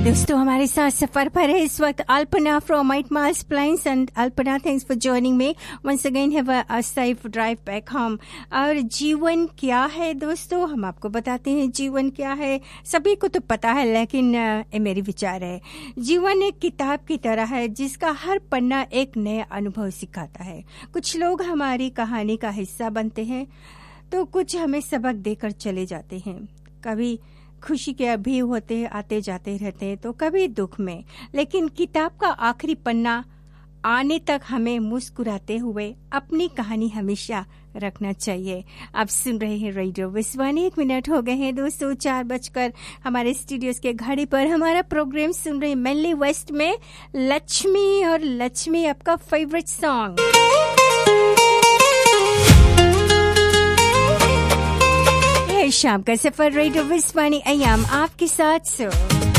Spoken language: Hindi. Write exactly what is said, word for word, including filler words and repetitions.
दोस्तों हमारे साथ सफर पर है इस वक्त Alpana from eight miles plains and Alpana thanks for joining me once again have a safe drive back home. और जीवन क्या है दोस्तों, हम आपको बताते हैं जीवन क्या है। सभी को तो पता है लेकिन ये मेरी विचार है। जीवन एक किताब की तरह है जिसका हर पन्ना एक नया अनुभव सिखाता है। कुछ लोग हमारी कहानी का हिस्सा बनते हैं तो कुछ हमें सबक देकर चले जाते हैं। कभी खुशी के अभी होते आते जाते रहते हैं तो कभी दुख में, लेकिन किताब का आखिरी पन्ना आने तक हमें मुस्कुराते हुए अपनी कहानी हमेशा रखना चाहिए। आप सुन रहे हैं रेडियो विश्वानी। एक मिनट हो गए हैं दोस्तों चार बजकर हमारे स्टूडियोज के घड़ी पर। हमारा प्रोग्राम सुन रहे हैं मेनली वेस्ट में लक्ष्मी, और लक्ष्मी आपका फेवरेट सॉन्ग। शाम का सफर रेडियो विश्वानी अयाम आपके साथ सो